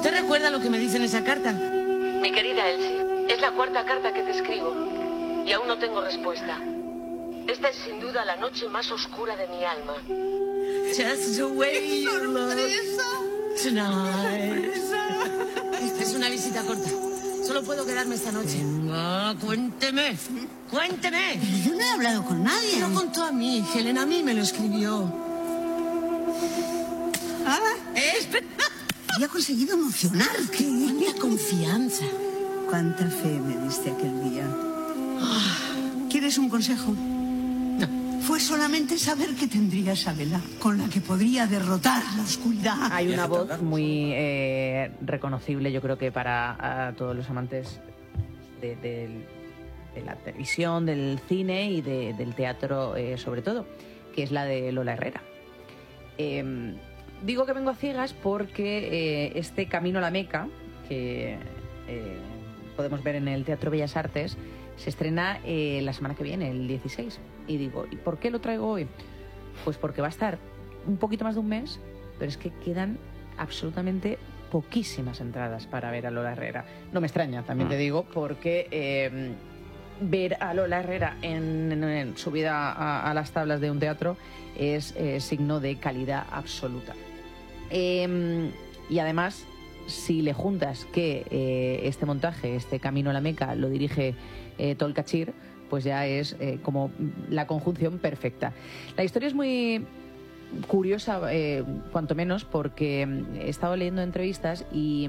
¿Usted recuerda lo que me dice en esa carta? Mi querida Elsie, es la 4ª carta que te escribo y aún no tengo respuesta. Esta es sin duda la noche más oscura de mi alma. Just the way you look tonight. Es una visita corta. Solo puedo quedarme esta noche. No, cuénteme. Cuénteme. Yo no he hablado con nadie. No contó a mí, Helen. A mí me lo escribió. Espera. Había conseguido emocionarte. Cuánta confianza. Cuánta fe me diste aquel día. ¿Quieres un consejo? No. Fue solamente saber que tendrías a Bella, con la que podría derrotar la oscuridad. Hay una voz muy reconocible, yo creo que para todos los amantes de la televisión, del cine y del teatro sobre todo, que es la de Lola Herrera. Digo que vengo a ciegas porque este Camino a la Meca, que podemos ver en el Teatro Bellas Artes, se estrena la semana que viene, el 16. Y digo, ¿y por qué lo traigo hoy? Pues porque va a estar un poquito más de un mes, pero es que quedan absolutamente poquísimas entradas para ver a Lola Herrera. No me extraña, también te digo, porque ver a Lola Herrera en subida a las tablas de un teatro es signo de calidad absoluta. Y además, si le juntas que este montaje, este Camino a la Meca, lo dirige Tolkachir, pues ya es como la conjunción perfecta. La historia es muy curiosa, cuanto menos, porque he estado leyendo entrevistas y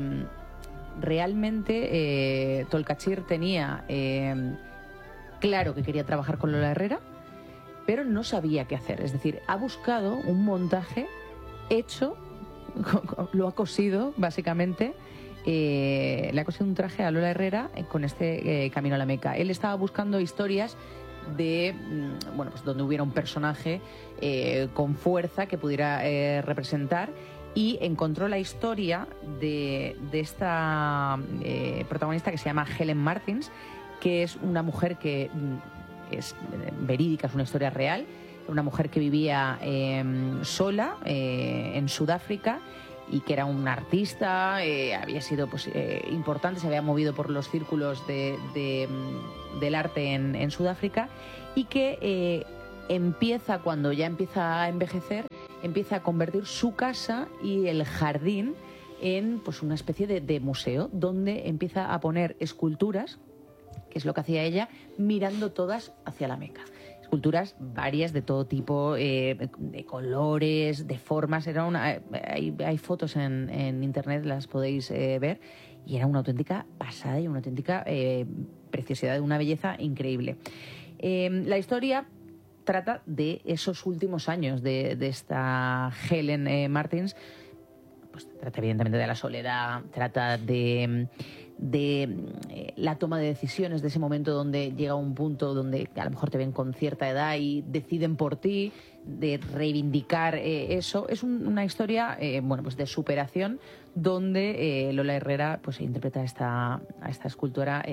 realmente Tolkachir tenía claro que quería trabajar con Lola Herrera, pero no sabía qué hacer. Es decir, ha buscado un montaje hecho, lo ha cosido básicamente, le ha cosido un traje a Lola Herrera con este Camino a la Meca. Él estaba buscando historias de, bueno, pues donde hubiera un personaje con fuerza que pudiera representar, y encontró la historia de esta protagonista que se llama Helen Martins, que es una mujer que es verídica, es una historia real, una mujer que vivía sola en Sudáfrica y que era una artista, había sido pues, importante, se había movido por los círculos del arte en Sudáfrica, y que empieza, cuando ya empieza a envejecer, empieza a convertir su casa y el jardín en pues, una especie de museo, donde empieza a poner esculturas, que es lo que hacía ella, mirando todas hacia la Meca. Esculturas varias, de todo tipo, de colores, de formas. Era hay fotos en internet, las podéis ver, y era una auténtica pasada y una auténtica preciosidad, de una belleza increíble. La historia trata de esos últimos años de esta Helen Martins. Pues trata evidentemente de la soledad, trata de la toma de decisiones, de ese momento donde llega un punto donde a lo mejor te ven con cierta edad y deciden por ti, de reivindicar eso. Es una historia bueno, pues de superación, donde Lola Herrera pues interpreta a esta escultora,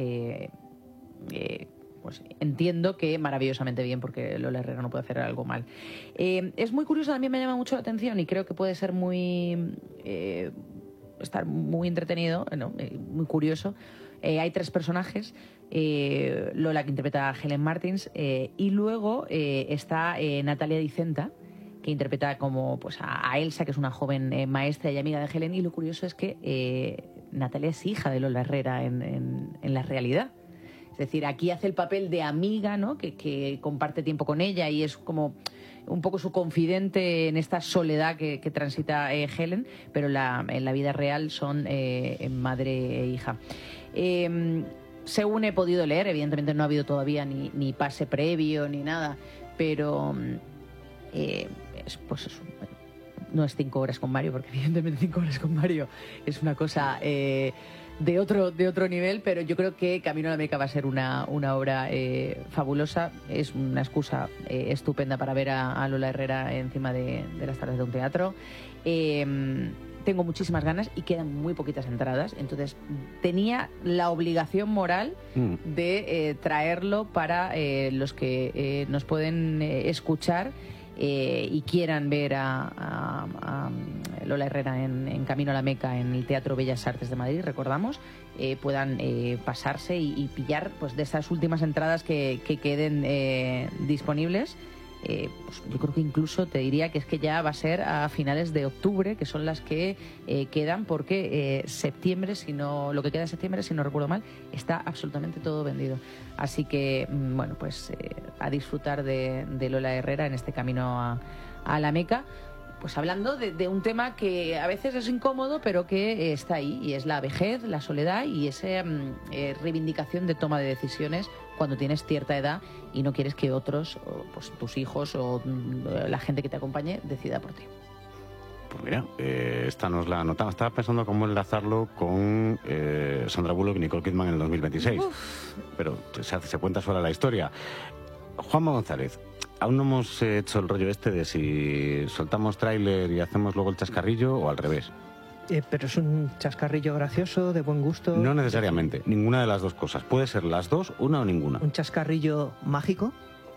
pues entiendo que maravillosamente bien, porque Lola Herrera no puede hacer algo mal. Es muy curioso, también me llama mucho la atención, y creo que puede ser estar muy entretenido, ¿no? Muy curioso. Hay 3 personajes, Lola, que interpreta a Helen Martins, y luego está Natalia Dicenta, que interpreta como pues a Elsa, que es una joven maestra y amiga de Helen, y lo curioso es que Natalia es hija de Lola Herrera en la realidad. Es decir, aquí hace el papel de amiga, ¿no? que comparte tiempo con ella y es como un poco su confidente en esta soledad que transita Helen, pero en la vida real son madre e hija. Según he podido leer, evidentemente no ha habido todavía ni pase previo ni nada, pero no es 5 horas con Mario, porque evidentemente 5 horas con Mario es una cosa de otro nivel, pero yo creo que Camino a la Meca va a ser una obra fabulosa. Es una excusa estupenda para ver a Lola Herrera encima de las tablas de un teatro. Tengo muchísimas ganas y quedan muy poquitas entradas, entonces tenía la obligación moral de traerlo para los que nos pueden escuchar y quieran ver a Lola Herrera en Camino a la Meca en el Teatro Bellas Artes de Madrid, recordamos, puedan pasarse y pillar pues de esas últimas entradas que queden disponibles. Pues yo creo que incluso te diría que es que ya va a ser a finales de octubre, que son las que quedan, porque septiembre, lo que queda de septiembre, si no recuerdo mal, está absolutamente todo vendido. Así que, bueno, pues a disfrutar de Lola Herrera en este Camino a la Meca. Pues hablando de un tema que a veces es incómodo, pero que está ahí, y es la vejez, la soledad y esa reivindicación de toma de decisiones cuando tienes cierta edad y no quieres que otros, pues tus hijos o la gente que te acompañe, decida por ti. Pues mira, esta nos la anotamos. Estaba pensando cómo enlazarlo con Sandra Bullock y Nicole Kidman en el 2026. Pero se cuenta sola la historia. Juanma González, aún no hemos hecho el rollo este de si soltamos tráiler y hacemos luego el chascarrillo o al revés. Pero es un chascarrillo gracioso, de buen gusto. No necesariamente, ninguna de las dos cosas. Puede ser las dos, una o ninguna. ¿Un chascarrillo mágico?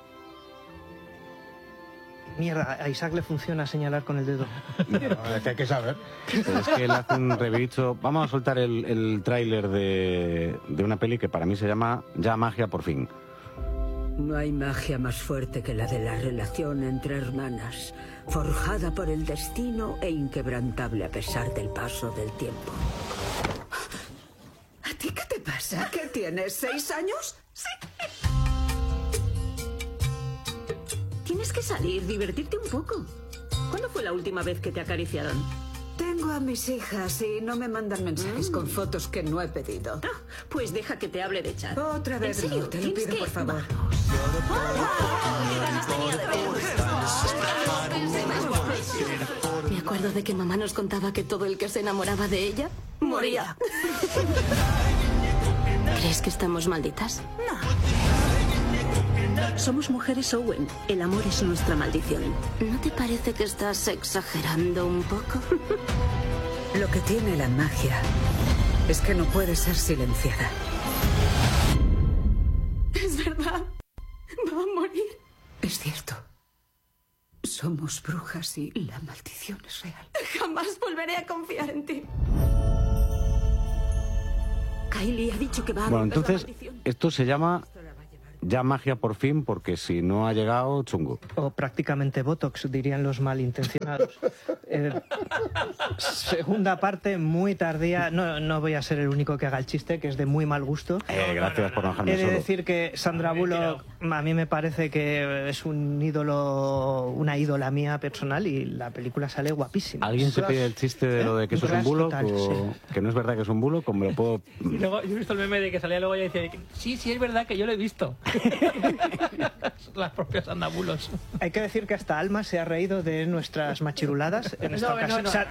Mierda, a Isaac le funciona señalar con el dedo. No, es que hay que saber. Pero es que él hace un revicho. Vamos a soltar el tráiler de una peli que para mí se llama Ya magia por fin. No hay magia más fuerte que la de la relación entre hermanas, forjada por el destino e inquebrantable a pesar del paso del tiempo. ¿A ti qué te pasa? ¿Qué tienes, 6 años? Sí. Tienes que salir, divertirte un poco. ¿Cuándo fue la última vez que te acariciaron? Tengo a mis hijas y no me mandan mensajes con fotos que no he pedido. Pues deja que te hable de chat. Otra vez, ¿En serio? no, te lo pido, por favor. ¡Qué ganas tenía de verlos! Me acuerdo de que mamá nos contaba que todo el que se enamoraba de ella moría. ¿Crees que estamos malditas? Somos mujeres, Owen. El amor es nuestra maldición. ¿No te parece que estás exagerando un poco? Lo que tiene la magia es que no puede ser silenciada. Es verdad. Va a morir. Es cierto. Somos brujas y la maldición es real. Jamás volveré a confiar en ti. Kylie ha dicho que va a Bueno, romper la entonces, maldición. esto se llama Ya magia por fin, porque si no ha llegado, chungo. O prácticamente Botox, dirían los malintencionados. Segunda parte, muy tardía. No voy a ser el único que haga el chiste, que es de muy mal gusto. Gracias por no dejarme He de solo. decir que Sandra Bullock a mí me parece que es un ídolo, una ídola mía personal, y la película sale guapísima. ¿Alguien se pide el chiste de lo de que eso es un bulo? Total, O que no es verdad que es un bulo, como me lo puedo... Y luego, yo he visto el meme de que salía luego y decía, sí, es verdad que yo lo he visto. Las propias andabulos. Hay que decir que hasta Alma se ha reído de nuestras machiruladas en esta ocasión. no. Se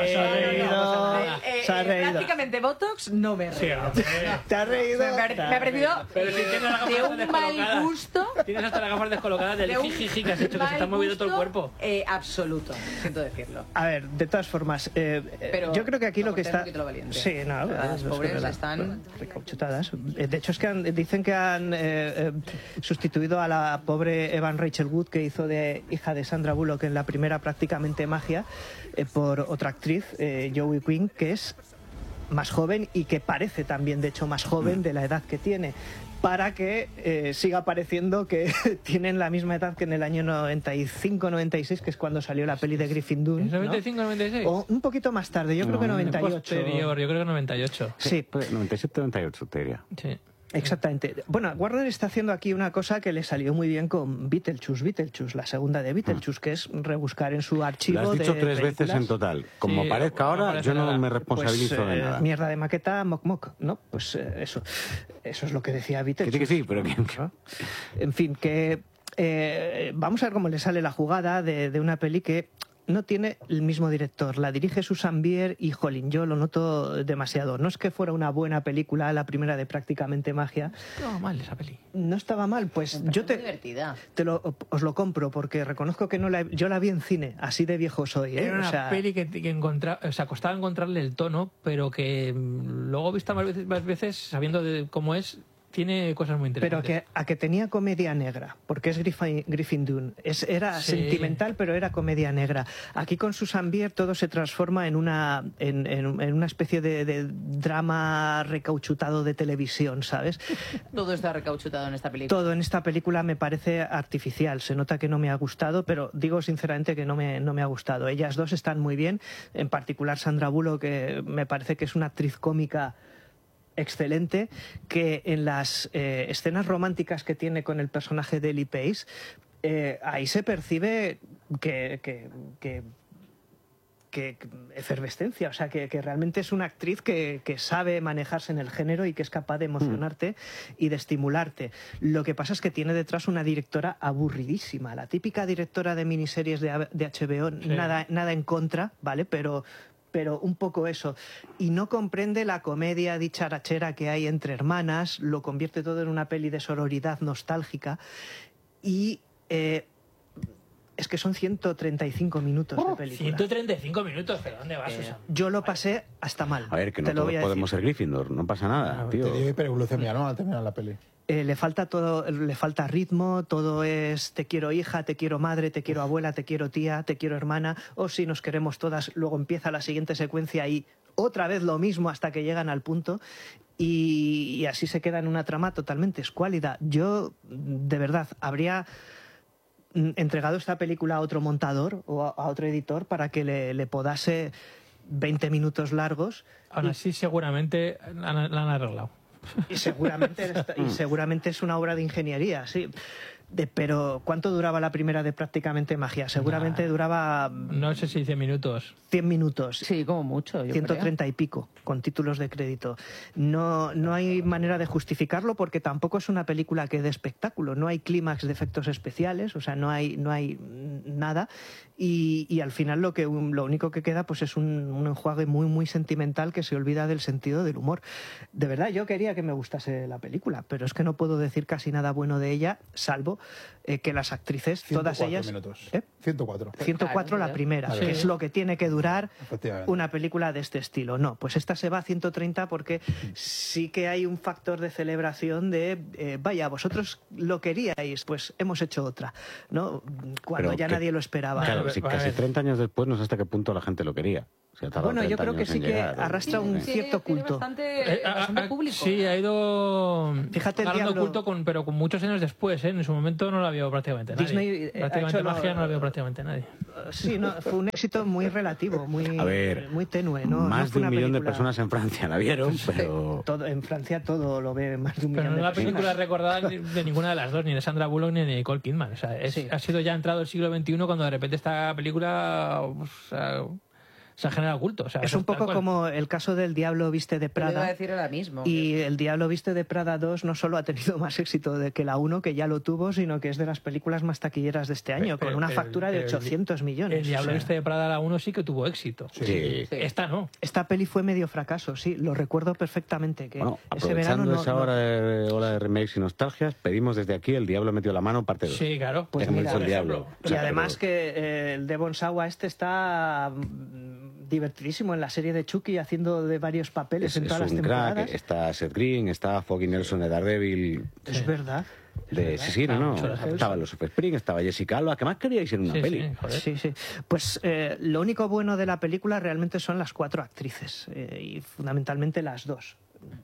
ha reído. Prácticamente Botox no me he reído. Te has reído. Me ha parecido Pero si tienes las de gafas un descolocadas. mal gusto. Tienes hasta las gafas descolocadas del De un jijiji que has hecho, que se está mal moviendo todo el gusto, cuerpo. Absoluto, siento decirlo. A ver, de todas formas, Pero yo creo que aquí lo que está... lo valiente. Sí, no, Las es pobres verdad. están recauchutadas. De hecho, es que dicen que han sustituido a la pobre Evan Rachel Wood, que hizo de hija de Sandra Bullock en la primera Prácticamente Magia, por otra actriz, Joey Quinn, que es más joven y que parece también, de hecho, más joven de la edad que tiene, para que siga pareciendo que tienen la misma edad que en el año 95-96, que es cuando salió la peli de Griffin Dunne. ¿Es 95-96? O un poquito más tarde, yo creo que 98. Posterior, yo creo que 98. Sí. 97-98, te diría. Sí. Exactamente. Bueno, Warner está haciendo aquí una cosa que le salió muy bien con Beetlejuice, la segunda de Beetlejuice, que es rebuscar en su archivo. Lo has dicho de 3 veces películas. en total. Como Sí, aparezca no ahora, aparece yo no nada. me responsabilizo Pues, de nada. mierda de maqueta, moc, ¿no? Pues eso es lo que decía Beetlejuice. Que sí, pero que... En fin, que vamos a ver cómo le sale la jugada de una peli que no tiene el mismo director. La dirige Susan Bier y, jolín, yo lo noto demasiado. No es que fuera una buena película, la primera de Prácticamente Magia. No, mal esa peli. No estaba mal, pues yo divertida. os lo compro, porque reconozco que yo la vi en cine, así de viejo soy. Era una O sea, peli que costaba encontrarle el tono, pero que luego vista más veces sabiendo de cómo es, tiene cosas muy Pero interesantes. a que tenía comedia negra, porque es Griffin Dunne. Era Sí. sentimental, pero era comedia negra. Aquí con Susan Bier todo se transforma en una especie de drama recauchutado de televisión, ¿sabes? Todo está recauchutado en esta película. Todo en esta película me parece artificial. Se nota que no me ha gustado, pero digo sinceramente que no me ha gustado. Ellas dos están muy bien, en particular Sandra Bullock, que me parece que es una actriz cómica excelente, que en las escenas románticas que tiene con el personaje de Ellie Pace, ahí se percibe que efervescencia, o sea, que realmente es una actriz que sabe manejarse en el género y que es capaz de emocionarte y de estimularte. Lo que pasa es que tiene detrás una directora aburridísima, la típica directora de miniseries de HBO, Sí. nada en contra, ¿vale? Pero un poco eso. Y no comprende la comedia dicharachera que hay entre hermanas, lo convierte todo en una peli de sororidad nostálgica y... es que son 135 minutos de película. 135 minutos, ¿pero dónde vas, Susan? Yo lo pasé hasta mal. A ver, que no te lo todos voy a podemos decir. ser Gryffindor, no pasa nada, tío. Te dio hiperglucemia, ¿no? Al terminar la peli. Le falta todo, le falta ritmo, todo es te quiero hija, te quiero madre, te quiero abuela, te quiero tía, te quiero hermana, o si nos queremos todas, luego empieza la siguiente secuencia y otra vez lo mismo hasta que llegan al punto y así se queda en una trama totalmente escuálida. Yo, de verdad, habría entregado esta película a otro montador o a otro editor para que le podase 20 minutos largos. Aún así, seguramente la han arreglado. Y seguramente es una obra de ingeniería, sí. Pero ¿cuánto duraba la primera de Prácticamente Magia? Seguramente duraba... No sé si 100 minutos. 100 minutos. Sí, como mucho. Yo 130 creo. y pico, con títulos de crédito. No hay manera de justificarlo porque tampoco es una película que dé espectáculo. No hay clímax de efectos especiales, o sea, no hay nada. Y al final lo único que queda pues es un enjuague muy, muy sentimental que se olvida del sentido del humor. De verdad, yo quería que me gustase la película, pero es que no puedo decir casi nada bueno de ella, salvo que las actrices, todas 104 ellas... minutos. ¿Eh? 104. 104 la primera, Sí. que es lo que tiene que durar Efectivamente. una película de este estilo. No, pues esta se va a 130 porque sí que hay un factor de celebración de, vaya, vosotros lo queríais, pues hemos hecho otra, ¿no? Cuando Pero ya que- nadie lo esperaba. Claro, si casi 30 años después no sé hasta qué punto la gente lo quería. O sea, tardó Bueno, yo 30 creo que años sí en que llegar, arrastra un cierto culto. Bastante público. Sí, ha ido Fíjate, el ganando Diablo- culto, pero con muchos años después. ¿Eh? En su momento no la vio prácticamente nadie. Disney, ha prácticamente hecho Magia lo- no la vio prácticamente nadie. Sí, no, fue un éxito muy relativo, muy, A ver, muy tenue. No, más no de fue un una millón de película- personas en Francia la vieron, pero... En Francia todo lo ve más de un Pero millón no de es la personas. película recordada de ninguna de las dos, ni de Sandra Bullock ni de Nicole Kidman. O sea, ha sido ya entrado el siglo XXI cuando de repente esta película se ha generado culto. O sea, Es eso un tal poco cual. como el caso del Diablo viste de Te lo iba a Prada. decir ahora mismo. Y el Diablo viste de Prada 2 no solo ha tenido más éxito que la 1, que ya lo tuvo, sino que es de las películas más taquilleras de este año, con una factura de 800 millones. El Diablo O sea, Viste de Prada, la 1 sí que tuvo éxito. Sí. Esta no. Esta peli fue medio fracaso, sí, lo recuerdo perfectamente. Que Bueno, ese verano aprovechando no, esa hora de remakes y nostalgias, pedimos desde aquí El Diablo metió la mano, parte 2. Sí, claro. Pues Como mira, hizo el por Diablo. ejemplo. O Y sea, además pero- que el Devon Sawa está divertidísimo en la serie de Chucky, haciendo de varios papeles Es en todas las un temporadas. crack, está Seth Green, está Foggy Nelson de Daredevil. Es verdad. Sí, no, mucho de Estaban los Offspring, estaba Jessica Alba. ¿Qué más queríais en una Sí, peli? sí, joder. Sí, sí. Pues lo único bueno de la película realmente son las 4 actrices y fundamentalmente las dos.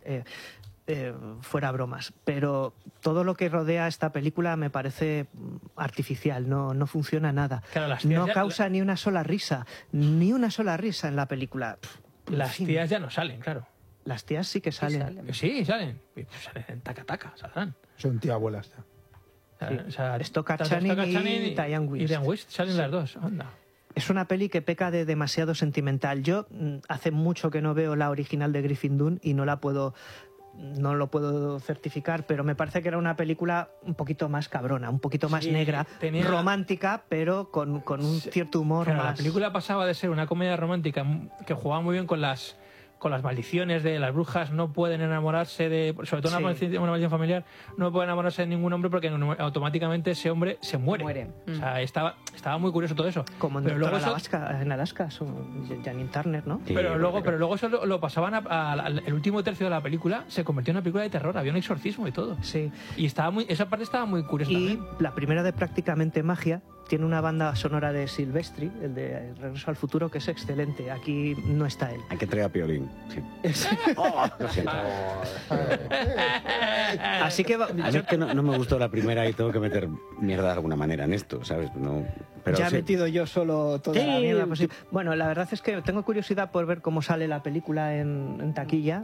Fuera bromas. Pero todo lo que rodea esta película me parece artificial, no funciona nada. Claro, las tías No ya- causa ni una sola risa, ni una sola risa en la película. En Las fin, tías ya no salen, claro. Las tías sí que salen. Que sí, salen. Y pues salen en taca-taca, saldrán. Son tía abuelas ya. O sea, Stockard tanto Channing Stockard y Channing Diane West. Y Diane West salen las dos. Anda. Es una peli que peca de demasiado sentimental. Yo hace mucho que no veo la original de Griffin Dunne y no lo puedo certificar, pero me parece que era una película un poquito más cabrona, un poquito más Sí, negra, tenía- romántica, pero con un cierto humor Claro, la más... película pasaba de ser una comedia romántica que jugaba muy bien con las con las maldiciones de las brujas no pueden enamorarse de, sobre todo una maldición familiar, no pueden enamorarse de ningún hombre porque automáticamente ese hombre se muere. O sea, estaba muy curioso todo eso. Como en, pero luego en Alaska, Janine Turner, ¿no? Sí, pero luego eso lo pasaban el último tercio de la película, se convirtió en una película de terror, había un exorcismo y todo. Sí. Y esa parte estaba muy curiosa. Y también. la primera de Prácticamente Magia tiene una banda sonora de Silvestri, el de Regreso al Futuro, que es excelente. Aquí no está él. Hay que traer a Piolín. Sí. Lo siento. Así que... A mí es que no me gustó la primera y tengo que meter mierda de alguna manera en esto, ¿sabes? No, pero ya he sí. metido yo solo toda la mierda posible. Bueno, la verdad es que tengo curiosidad por ver cómo sale la película en taquilla,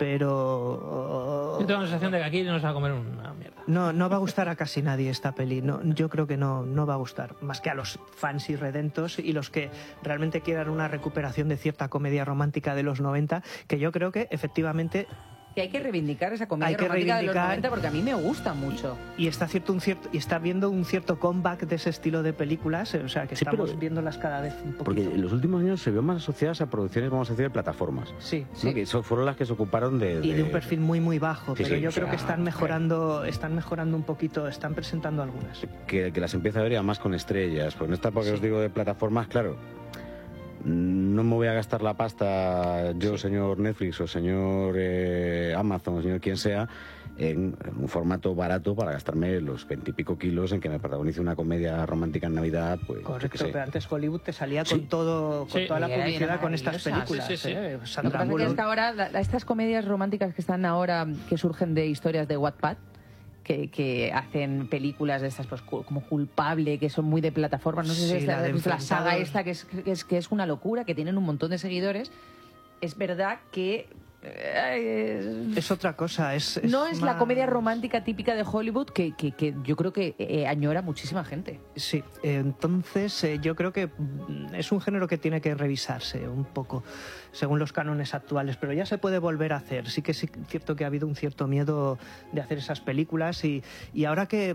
pero... Yo tengo la sensación de que aquí nos va a comer una mierda. No va a gustar a casi nadie esta peli. No, yo creo que no va a gustar. Más que a los fans irredentos y los que realmente quieran una recuperación de cierta comedia romántica de los 90, que yo creo que efectivamente... Que hay que reivindicar esa comedia romántica de los 90 porque a mí me gusta mucho. Y está viendo un cierto comeback de ese estilo de películas, o sea, que sí, estamos viéndolas cada vez un poquito. Porque en los últimos años se vio más asociadas a producciones, vamos a decir, de plataformas. Sí, ¿no? sí. Que fueron las que se ocuparon Y de un perfil muy, muy bajo, sí, pero sí, yo creo que están mejorando un poquito, están presentando algunas. Que las empieza a ver ya más con estrellas. Pues en esta época que os digo de plataformas, claro, no me voy a gastar la pasta yo, señor Netflix o señor Amazon o señor quien sea, en un formato barato para gastarme los 20 y pico kilos en que me protagonice una comedia romántica en Navidad. Pues, correcto, pero antes Hollywood te salía con toda la publicidad con estas películas. Sandra Bullock. Es que ahora estas comedias románticas que están ahora, que surgen de historias de Wattpad, que hacen películas de estas pues como Culpable, que son muy de plataformas, no sé si la saga esta que es una locura, que tienen un montón de seguidores. Es verdad que es otra cosa, no es la comedia romántica típica de Hollywood que yo creo que añora muchísima gente. Sí, entonces yo creo que es un género que tiene que revisarse un poco según los cánones actuales, pero ya se puede volver a hacer. Sí que es cierto que ha habido un cierto miedo de hacer esas películas y ahora que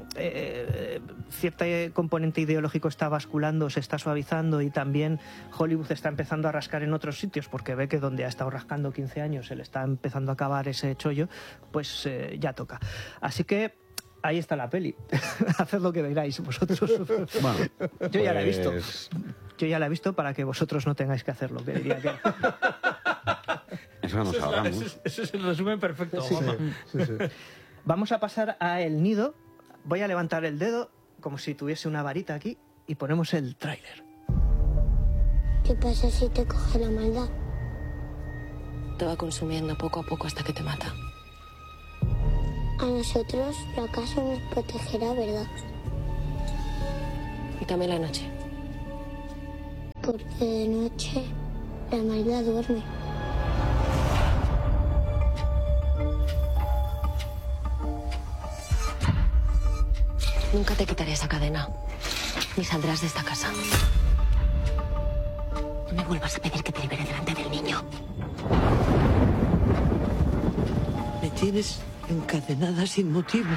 cierto componente ideológico está basculando, se está suavizando y también Hollywood está empezando a rascar en otros sitios porque ve que donde ha estado rascando 15 años se le está empezando a acabar ese chollo, pues ya toca. Así que ahí está la peli. Haced lo que veáis vosotros. Bueno, yo ya la he visto. Yo ya la he visto para que vosotros no tengáis que hacerlo, que diría que... Eso nos ahorramos. Eso es el resumen perfecto. Sí. Vamos a pasar a El Nido. Voy a levantar el dedo como si tuviese una varita aquí y ponemos el tráiler. ¿Qué pasa si te coge la maldad? Te va consumiendo poco a poco hasta que te mata. A nosotros la casa nos protegerá, ¿verdad? Y también la noche. Porque de noche la maldad duerme. Nunca te quitaré esa cadena. Ni saldrás de esta casa. No me vuelvas a pedir que te libere delante del niño. Me tienes encadenada sin motivo.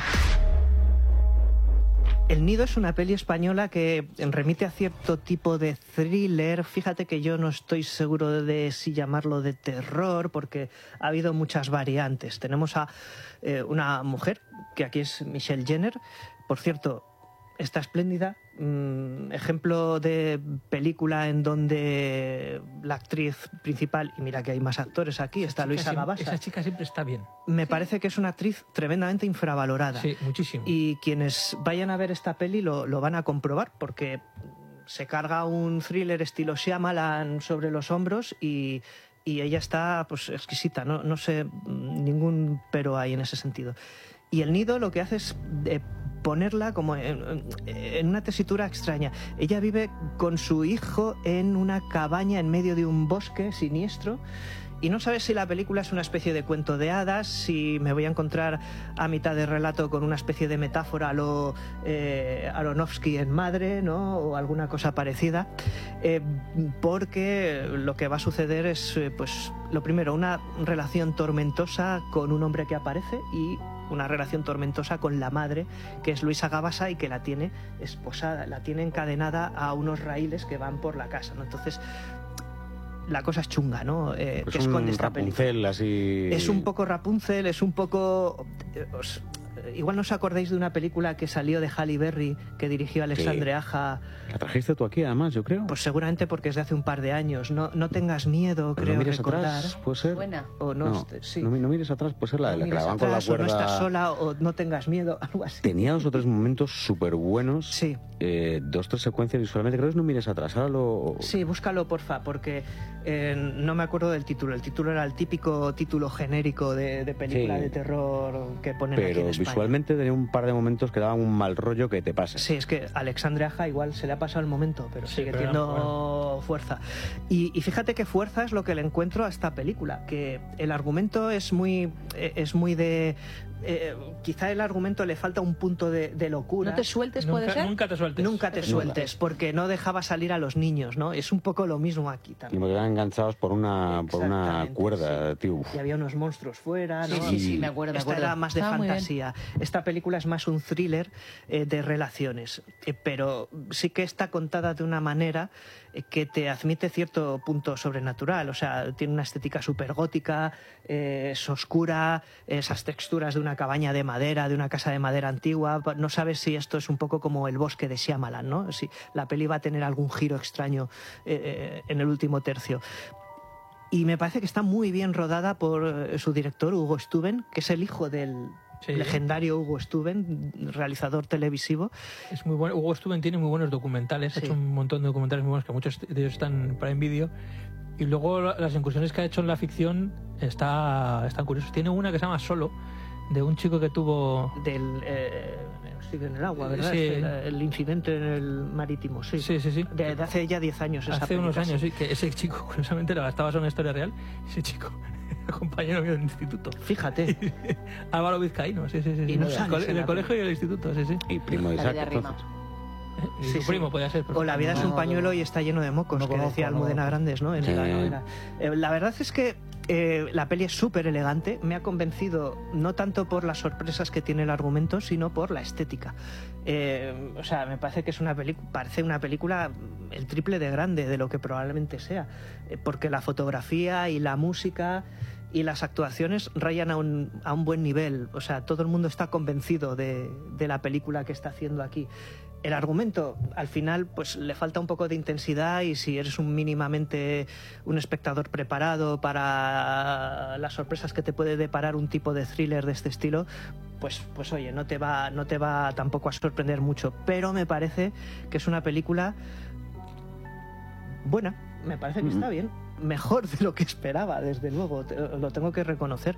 El Nido es una peli española que remite a cierto tipo de thriller. Fíjate que yo no estoy seguro de si llamarlo de terror, porque ha habido muchas variantes. Tenemos a una mujer, que aquí es Michelle Jenner. Por cierto, está espléndida. Ejemplo de película en donde la actriz principal, y mira que hay más actores aquí, está Luisa Gabasa. Esa chica siempre está bien. Me parece que es una actriz tremendamente infravalorada. Sí, muchísimo. Y quienes vayan a ver esta peli lo van a comprobar, porque se carga un thriller estilo Shyamalan sobre los hombros y ella está pues exquisita, no sé, ningún pero hay en ese sentido. Y El Nido lo que hace es ponerla como en una tesitura extraña. Ella vive con su hijo en una cabaña en medio de un bosque siniestro y no sabes si la película es una especie de cuento de hadas, si me voy a encontrar a mitad de relato con una especie de metáfora a lo Aronofsky en Madre, ¿no? O alguna cosa parecida, porque lo que va a suceder es, pues, lo primero, una relación tormentosa con un hombre que aparece y una relación tormentosa con la madre, que es Luisa Gabasa y que la tiene esposada, la tiene encadenada a unos raíles que van por la casa, ¿no? Entonces, la cosa es chunga, ¿no? Pues que esconde esta película. Rapunzel, así... Es un poco Rapunzel, es un poco... igual no os acordáis de una película que salió de Halle Berry, que dirigió Alexandre Aja. La trajiste tú aquí, además, yo creo. Pues seguramente porque es de hace un par de años. No tengas miedo, Pero creo no mires recordar. atrás, puede ser. Buena. O no, sí. No mires atrás, puede ser la de la que la van con la Atrás, cuerda. o no estás sola, o no tengas miedo, algo así. Tenía 2 o 3 momentos súper buenos. Sí. 2 o 3 secuencias visualmente. Creo que es No mires atrás. Ahora lo... Sí, búscalo, porfa, porque no me acuerdo del título. El título era el típico título genérico de película Sí. de terror que ponen aquí en Pero España. visualmente tenía un par de momentos que daban un mal rollo que te pasa. Sí, es que Alexandre Aja igual se le ha pasado el momento, pero sigue teniendo fuerza. Y fíjate qué fuerza es lo que le encuentro a esta película, que el argumento es muy de... quizá el argumento le falta un punto de locura. ¿No te sueltes, puede ser? Nunca te sueltes. Nunca te sueltes, porque no dejaba salir a los niños, ¿no? Es un poco lo mismo aquí Y también. me quedaban enganchados por una Exactamente, cuerda, tío. Uf. Y había unos monstruos fuera, ¿no? Sí, me acuerdo. Esta era más de Estaba muy bien. fantasía. Esta película es más un thriller de relaciones, pero sí que está contada de una manera que te admite cierto punto sobrenatural. O sea, tiene una estética súper gótica, es oscura, esas texturas de una cabaña de madera, de una casa de madera antigua. No sabes si esto es un poco como El bosque de Shyamalan, ¿no? Si la peli va a tener algún giro extraño en el último tercio. Y me parece que está muy bien rodada por su director, Hugo Stuben, que es el hijo del legendario Hugo Stuben, realizador televisivo. Es muy bueno. Hugo Stuben tiene muy buenos documentales, ha hecho un montón de documentales muy buenos, que muchos de ellos están para en vídeo. Y luego las incursiones que ha hecho en la ficción están curiosas. Tiene una que se llama Solo, de un chico que tuvo... Sigue en el agua, ¿verdad? Sí. El incidente en el marítimo, sí. Sí. De hace ya 10 años esa Hace unos película, años, sí, que ese chico, curiosamente, está basado en una historia real. Ese chico era compañero mío del instituto. Fíjate. Álvaro Vizcaíno, sí. Y no sales en en el la colegio y el instituto, sí. Y primo de Isaac, entonces. Y su primo podía ser. O La vida es un pañuelo y está lleno de mocos, que decía Almudena Grandes, ¿no? En la novela. La verdad es que la peli es súper elegante. Me ha convencido no tanto por las sorpresas que tiene el argumento, sino por la estética. O sea, me parece que es parece una película el triple de grande de lo que probablemente sea, porque la fotografía y la música y las actuaciones rayan a un buen nivel. O sea, todo el mundo está convencido de la película que está haciendo aquí. El argumento, al final, pues le falta un poco de intensidad, y si eres mínimamente un espectador preparado para las sorpresas que te puede deparar un tipo de thriller de este estilo, pues oye, no te va tampoco a sorprender mucho. Pero me parece que es una película buena, me parece que está bien, mejor de lo que esperaba, desde luego, lo tengo que reconocer.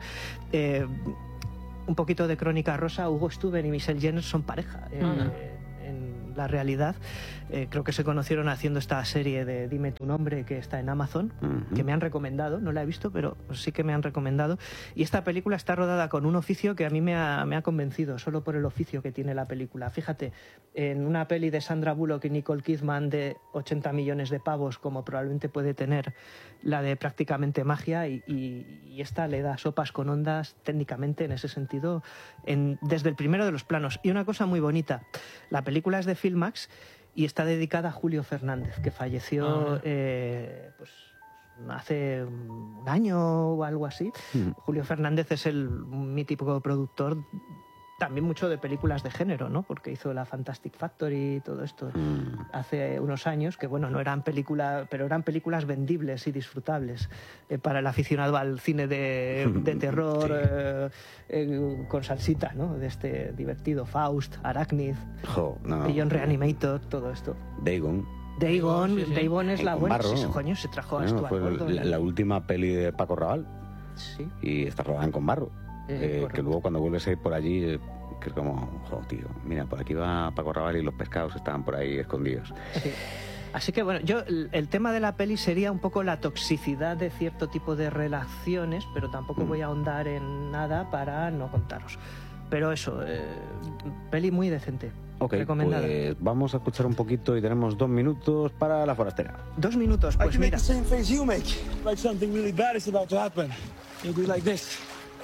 Un poquito de crónica rosa: Hugo Stuben y Michelle Jenner son pareja. En la realidad, creo que se conocieron haciendo esta serie de Dime tu nombre, que está en Amazon, que me han recomendado. No la he visto, pero sí que me han recomendado. Y esta película está rodada con un oficio que a mí me ha convencido, solo por el oficio que tiene la película. Fíjate, en una peli de Sandra Bullock y Nicole Kidman de 80 millones de pavos, como probablemente puede tener la de Prácticamente Magia, y esta le da sopas con ondas técnicamente en ese sentido, desde el primero de los planos. Y una cosa muy bonita: la película es de Filmax y está dedicada a Julio Fernández, que falleció pues hace un año o algo así. Julio Fernández es el mítico productor, también mucho de películas de género, ¿no? Porque hizo la Fantastic Factory y todo esto hace unos años, que bueno, no eran películas, pero eran películas vendibles y disfrutables para el aficionado al cine de terror, con salsita, ¿no? De este divertido Faust, Arachnid, Beyond Reanimator, todo esto. Dagon Es la buena. Barro. Sí, coño, se trajo a Stuart fue Gordon. la última peli de Paco Raval. Sí. Y está rodada en Conbarro. Que luego cuando vuelves a ir por allí, que es como, tío, mira, por aquí va Paco Raval y los pescados estaban por ahí escondidos. Sí. Así que bueno, el tema de la peli sería un poco la toxicidad de cierto tipo de relaciones, pero tampoco voy a ahondar en nada para no contaros. Pero eso, peli muy decente. Ok, recomendada. Pues vamos a escuchar un poquito y tenemos 2 minutos para La Forastera. 2 minutos, pues mira. Same face you make. Like something really bad is about to happen. You'll be like this.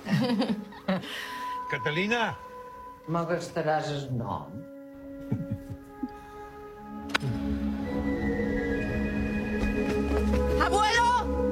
Catalina! M'agastaràs el nom? ¡Abuelo!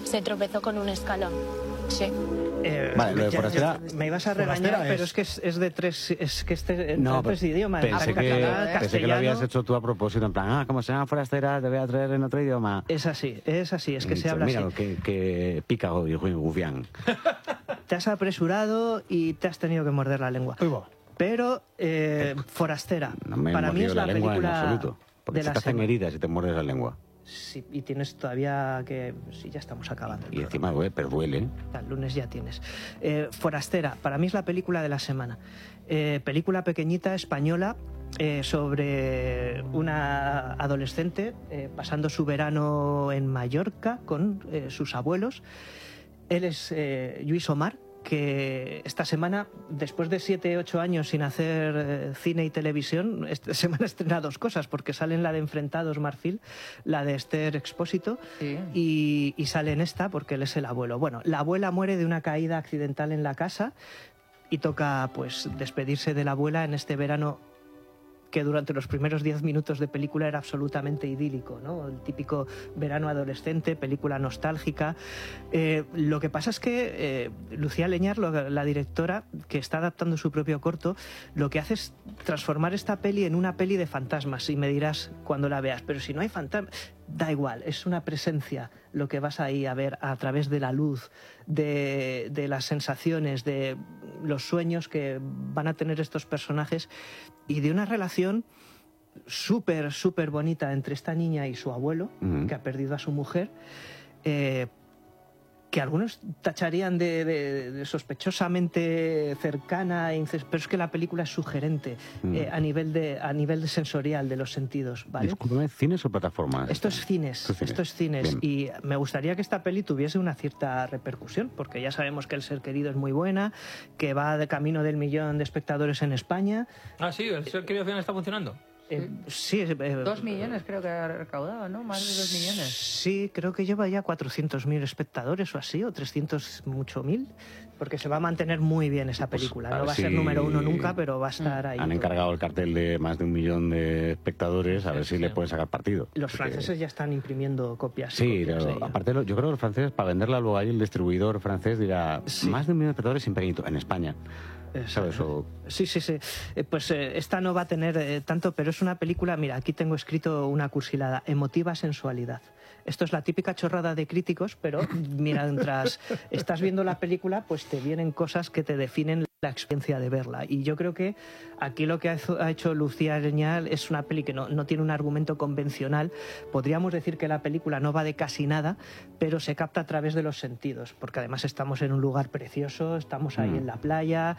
Se tropezó con un escalón. Sí. Vale, lo de Forastera... Me ibas a regañar, pero es que es de tres... Es que No, tres idiomas. pensé que lo castellano. habías hecho tú a propósito, en plan, como se llama Forastera, te voy a traer en otro idioma. Es así, es que se habla mira, así. que pica hoy, Gufián. Te has apresurado y te has tenido que morder la lengua. Pero Forastera, No me he para mí es mordido la lengua en película absoluto. Porque de se la te hacen semana. heridas y te muerdes la lengua. Sí, y tienes todavía que... Sí, ya estamos acabando. Y encima duele, pero duele. El lunes ya tienes. Forastera, para mí es la película de la semana. Película pequeñita, española, sobre una adolescente pasando su verano en Mallorca con sus abuelos. Él es Lluís Omar, que esta semana, después de 7-8 años sin hacer cine y televisión, esta semana estrena dos cosas, porque salen la de Enfrentados Marfil, la de Esther Expósito, y sale en esta porque él es el abuelo. Bueno, la abuela muere de una caída accidental en la casa y toca pues despedirse de la abuela en este verano que durante los primeros 10 minutos de película era absolutamente idílico, ¿no? El típico verano adolescente, película nostálgica. Lo que pasa es que Lucía Leñar, la directora, que está adaptando su propio corto, lo que hace es transformar esta peli en una peli de fantasmas, y me dirás cuando la veas, pero si no hay fantasmas, da igual, es una presencia lo que vas ahí a ver a través de la luz, de las sensaciones, de los sueños que van a tener estos personajes y de una relación súper, súper bonita entre esta niña y su abuelo, que ha perdido a su mujer, que algunos tacharían de sospechosamente cercana, pero es que la película es sugerente a nivel de sensorial, de los sentidos, ¿vale? Discúlpame, ¿cines o plataformas? Esto es cines. Bien. Y me gustaría que esta peli tuviese una cierta repercusión, porque ya sabemos que El ser querido es muy buena, que va de camino del 1.000.000 de espectadores en España. Ah, sí, El ser querido al final está funcionando. Sí, 2 millones creo que ha recaudado, ¿no? Más de 2 millones. Sí, creo que lleva ya 400.000 espectadores o así, o 300 mucho mil, porque se va a mantener muy bien esa película. No va a ser número uno nunca, pero va a estar ahí. Han encargado el cartel de más de 1 millón de espectadores, a ver si le pueden sacar partido. Los franceses ya están imprimiendo copias. Sí, copias pero aparte yo creo que los franceses, para venderla luego ahí, el distribuidor francés dirá, más de 1 millón de espectadores sin pequeñito, en España. ¿Sabes? Sí. Pues esta no va a tener tanto, pero es una película, mira, aquí tengo escrito una cursilada, emotiva sensualidad. Esto es la típica chorrada de críticos, pero mientras estás viendo la película, pues te vienen cosas que te definen la experiencia de verla. Y yo creo que aquí lo que ha hecho Lucía Leñal es una peli que no tiene un argumento convencional. Podríamos decir que la película no va de casi nada, pero se capta a través de los sentidos, porque además estamos en un lugar precioso, estamos ahí en la playa,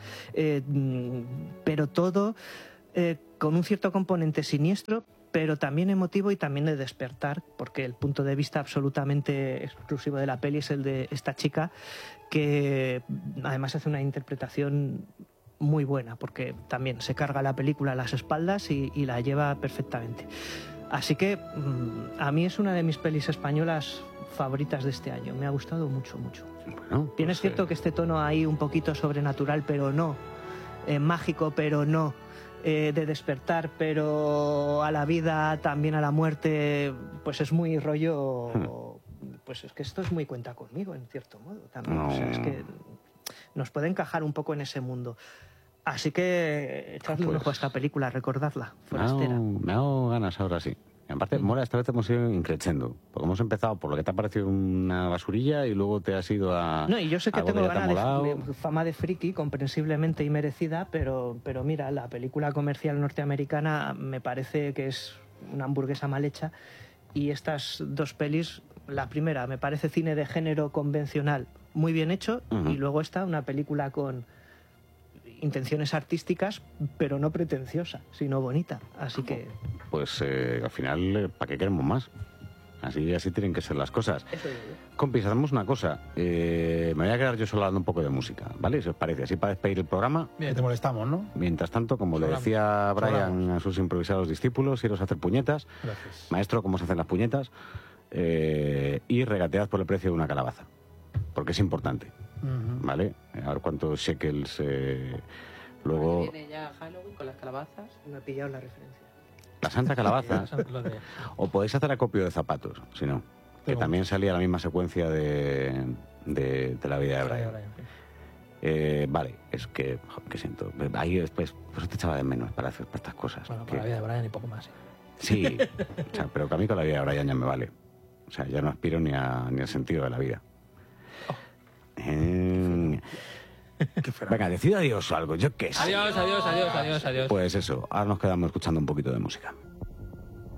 pero todo con un cierto componente siniestro, pero también emotivo y también de despertar, porque el punto de vista absolutamente exclusivo de la peli es el de esta chica, que además hace una interpretación muy buena, porque también se carga la película a las espaldas y la lleva perfectamente. Así que a mí es una de mis pelis españolas favoritas de este año. Me ha gustado mucho, mucho. Bueno, Bien, es cierto que este tono ahí un poquito sobrenatural, pero no. Mágico, pero no. De despertar, pero a la vida, también a la muerte, pues es muy rollo... Pues es que esto es muy cuenta conmigo, en cierto modo. También. O sea, es que nos puede encajar un poco en ese mundo. Así que echadle un ojo a esta película, recordadla, Forastera. Me hago ganas ahora, sí. En parte, Mora, esta vez hemos ido increciendo. Porque hemos empezado por lo que te ha parecido una basurilla y luego te has ido a... No, y yo sé que algo tengo ya te ha molado. fama de friki, comprensiblemente y merecida, pero mira, la película comercial norteamericana me parece que es una hamburguesa mal hecha, y estas dos pelis, la primera me parece cine de género convencional muy bien hecho, y luego está una película con intenciones artísticas, pero no pretenciosa, sino bonita. Así que... Pues al final, ¿para qué queremos más? Así tienen que ser las cosas. Compis, hacemos una cosa. Me voy a quedar yo solo hablando un poco de música, ¿vale? Si os parece, así para despedir el programa. Bien, te molestamos, ¿no? Mientras tanto, como le decía Brian a sus improvisados discípulos, iros a hacer puñetas. Gracias. Maestro, ¿cómo se hacen las puñetas? Y regatead por el precio de una calabaza. Porque es importante. ¿Vale? A ver cuántos shekels luego... Viene ya Halloween con las calabazas. Me ha pillado la referencia. La santa calabaza. O podéis hacer acopio de zapatos, si no. que también salía la misma secuencia de la vida de Brian. Vale, es que, que siento. Ahí después, pues te echaba de menos para estas cosas. Bueno, para la vida de Brian y poco más. Sí, o sea, pero que a mí con la vida de Brian ya me vale. O sea, ya no aspiro ni al sentido de la vida. Venga, decid adiós o algo, yo qué sé. Adiós. Pues eso, ahora nos quedamos escuchando un poquito de música.